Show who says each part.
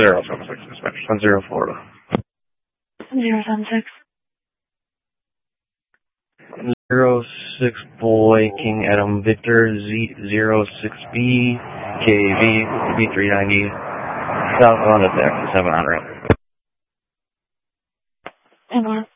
Speaker 1: 076, dispatch 10 Florida.
Speaker 2: 076.
Speaker 1: 06 Boy, King Adam Victor, Z06B, KV, B390, southbound at the 700.
Speaker 2: And